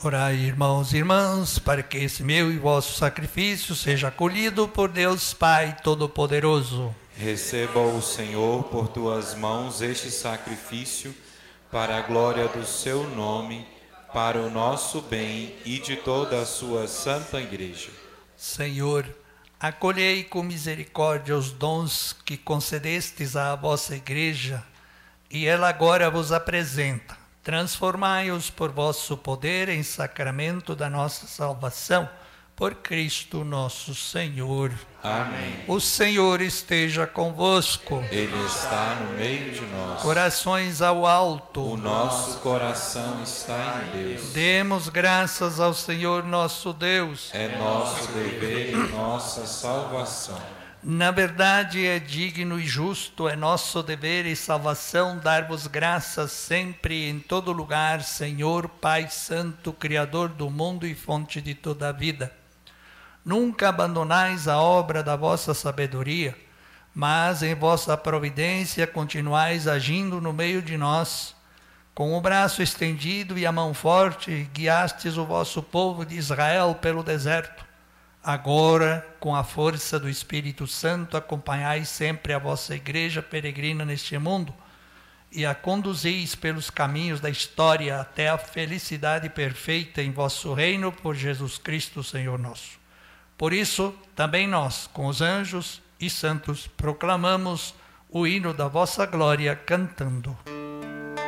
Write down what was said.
Orai, irmãos e irmãs, para que esse meu e vosso sacrifício seja acolhido por Deus Pai Todo-Poderoso. Receba o Senhor por tuas mãos este sacrifício, para a glória do seu nome, para o nosso bem e de toda a sua santa Igreja. Senhor, acolhei com misericórdia os dons que concedestes à vossa Igreja, e ela agora vos apresenta. Transformai-os por vosso poder em sacramento da nossa salvação, por Cristo nosso Senhor. Amém. O Senhor esteja convosco. Ele está no meio de nós. Corações ao alto. O nosso coração está em Deus. Demos graças ao Senhor nosso Deus. É nosso dever e nossa salvação. Na verdade, é digno e justo, é nosso dever e salvação dar-vos graças sempre e em todo lugar, Senhor, Pai Santo, Criador do mundo e fonte de toda a vida. Nunca abandonais a obra da vossa sabedoria, mas em vossa providência continuais agindo no meio de nós. Com o braço estendido e a mão forte, guiastes o vosso povo de Israel pelo deserto. Agora, com a força do Espírito Santo, acompanhai sempre a vossa Igreja peregrina neste mundo e a conduzis pelos caminhos da história até a felicidade perfeita em vosso reino por Jesus Cristo, Senhor nosso. Por isso, também nós, com os anjos e santos, proclamamos o hino da vossa glória cantando.